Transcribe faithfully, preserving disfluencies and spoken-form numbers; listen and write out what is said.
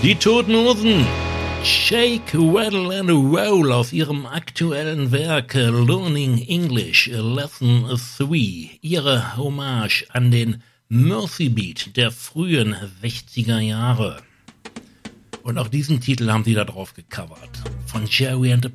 Die Toten Hosen, Shake, Rattle and Roll aus ihrem aktuellen Werk Learning English Lesson drei, ihre Hommage an den Mercy Beat der frühen sechziger Jahre. Und auch diesen Titel haben sie da drauf gecovert, von Jerry and the